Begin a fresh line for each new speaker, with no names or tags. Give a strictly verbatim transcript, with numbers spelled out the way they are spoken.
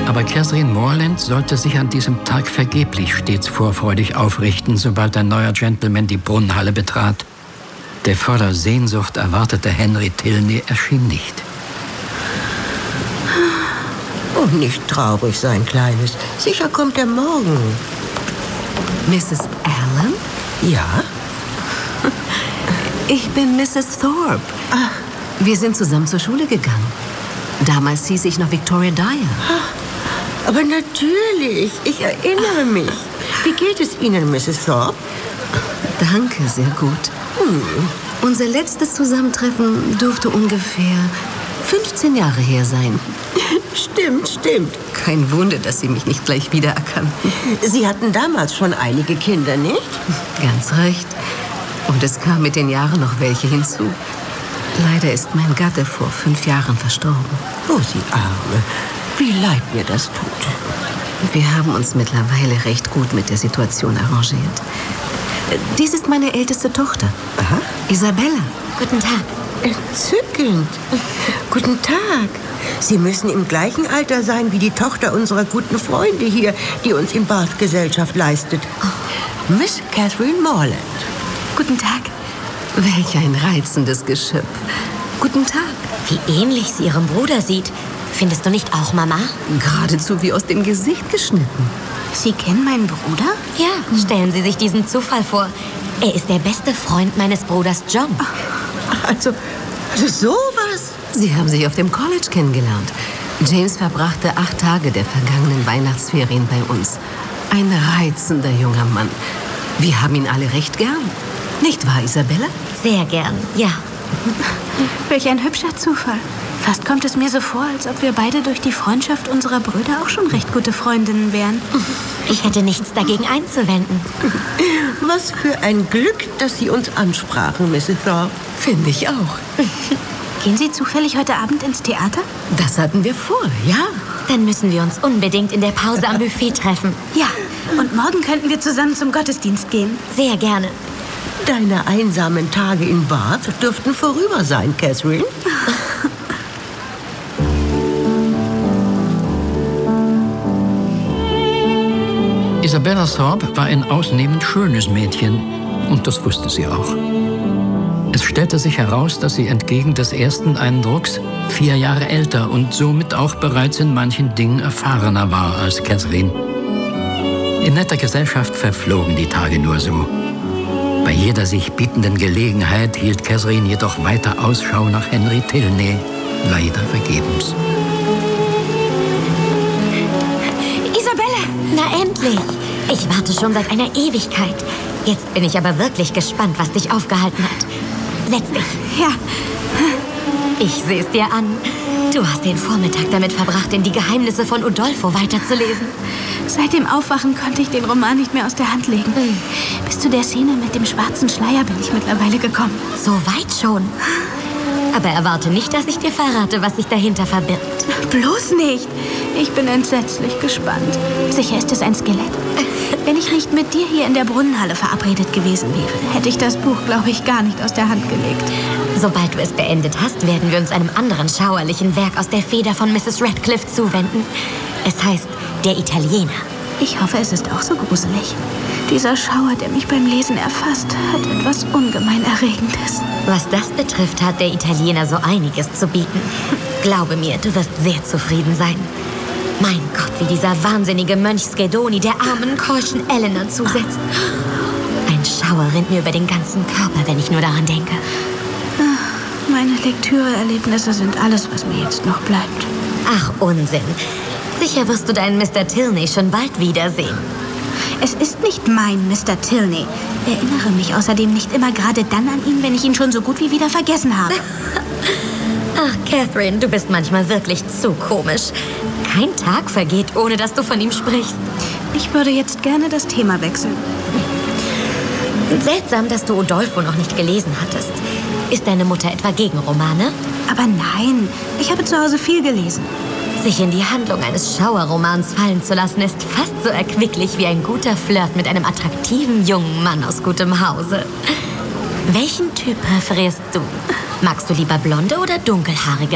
Aber Catherine Morland sollte sich an diesem Tag vergeblich stets vorfreudig aufrichten, sobald ein neuer Gentleman die Brunnenhalle betrat. Der voller Sehnsucht erwartete Henry Tilney erschien nicht.
Und nicht traurig sein, Kleines. Sicher kommt er morgen.
Misses Allen?
Ja?
Ich bin Misses Thorpe.
Ach.
Wir sind zusammen zur Schule gegangen. Damals hieß ich noch Victoria Dyer.
Aber natürlich, ich erinnere mich. Wie geht es Ihnen, Misses Thorpe?
Danke, sehr gut. Hm. Unser letztes Zusammentreffen dürfte ungefähr fünfzehn Jahre her sein.
Stimmt, stimmt.
Kein Wunder, dass Sie mich nicht gleich wiedererkannten.
Sie hatten damals schon einige Kinder, nicht?
Ganz recht. Und es kam mit den Jahren noch welche hinzu. Leider ist mein Gatte vor fünf Jahren verstorben.
Oh, Sie Arme. Wie leid mir das tut.
Wir haben uns mittlerweile recht gut mit der Situation arrangiert. Dies ist meine älteste Tochter.
Aha.
Isabella.
Guten Tag.
Entzückend. Guten Tag. Sie müssen im gleichen Alter sein wie die Tochter unserer guten Freunde hier, die uns in Bath Gesellschaft leistet. Oh. Miss Catherine Morland.
Guten Tag.
Welch ein reizendes Geschöpf. Guten Tag.
Wie ähnlich sie ihrem Bruder sieht. Findest du nicht auch, Mama?
Geradezu wie aus dem Gesicht geschnitten.
Sie kennen meinen Bruder? Ja, stellen Sie sich diesen Zufall vor. Er ist der beste Freund meines Bruders John.
Also, also sowas?
Sie haben sich auf dem College kennengelernt. James verbrachte acht Tage der vergangenen Weihnachtsferien bei uns. Ein reizender junger Mann. Wir haben ihn alle recht gern. Nicht wahr, Isabella?
Sehr gern, ja.
Welch ein hübscher Zufall. Fast kommt es mir so vor, als ob wir beide durch die Freundschaft unserer Brüder auch schon recht gute Freundinnen wären.
Ich hätte nichts dagegen einzuwenden.
Was für ein Glück, dass Sie uns ansprachen, Misses Thorpe.
Finde ich auch.
Gehen Sie zufällig heute Abend ins Theater?
Das hatten wir vor, ja.
Dann müssen wir uns unbedingt in der Pause am Buffet treffen.
Ja, und morgen könnten wir zusammen zum Gottesdienst gehen.
Sehr gerne.
Deine einsamen Tage in Bath dürften vorüber sein, Catherine.
Isabella Thorpe war ein ausnehmend schönes Mädchen und das wusste sie auch. Es stellte sich heraus, dass sie entgegen des ersten Eindrucks vier Jahre älter und somit auch bereits in manchen Dingen erfahrener war als Catherine. In netter Gesellschaft verflogen die Tage nur so. Bei jeder sich bietenden Gelegenheit hielt Catherine jedoch weiter Ausschau nach Henry Tilney, leider vergebens.
Isabella! Na endlich! Ich warte schon seit einer Ewigkeit. Jetzt bin ich aber wirklich gespannt, was dich aufgehalten hat. Setz dich.
Ja.
Ich sehe es dir an. Du hast den Vormittag damit verbracht, in die Geheimnisse von Udolpho weiterzulesen.
Seit dem Aufwachen konnte ich den Roman nicht mehr aus der Hand legen. Mhm. Bis zu der Szene mit dem schwarzen Schleier bin ich mittlerweile gekommen.
So weit schon. Aber erwarte nicht, dass ich dir verrate, was sich dahinter verbirgt.
Bloß nicht. Ich bin entsetzlich gespannt. Sicher ist es ein Skelett. Wenn ich nicht mit dir hier in der Brunnenhalle verabredet gewesen wäre, hätte ich das Buch, glaube ich, gar nicht aus der Hand gelegt.
Sobald du es beendet hast, werden wir uns einem anderen schauerlichen Werk aus der Feder von Misses Radcliffe zuwenden. Es heißt Der Italiener.
Ich hoffe, es ist auch so gruselig. Dieser Schauer, der mich beim Lesen erfasst, hat etwas ungemein Erregendes.
Was das betrifft, hat der Italiener so einiges zu bieten. Glaube mir, du wirst sehr zufrieden sein. Mein Gott, wie dieser wahnsinnige Mönch Schedoni der armen, keuschen Elena zusetzt. Ein Schauer rinnt mir über den ganzen Körper, wenn ich nur daran denke.
Meine Lektüreerlebnisse sind alles, was mir jetzt noch bleibt.
Ach, Unsinn. Sicher wirst du deinen Mister Tilney schon bald wiedersehen.
Es ist nicht mein Mister Tilney. Erinnere mich außerdem nicht immer gerade dann an ihn, wenn ich ihn schon so gut wie wieder vergessen habe.
Ach, Catherine, du bist manchmal wirklich zu komisch. Kein Tag vergeht, ohne dass du von ihm sprichst.
Ich würde jetzt gerne das Thema wechseln.
Seltsam, dass du Udolpho noch nicht gelesen hattest. Ist deine Mutter etwa gegen Romane?
Aber nein, ich habe zu Hause viel gelesen.
Sich in die Handlung eines Schauerromans fallen zu lassen, ist fast so erquicklich wie ein guter Flirt mit einem attraktiven jungen Mann aus gutem Hause. Welchen Typ präferierst du? Magst du lieber blonde oder dunkelhaarige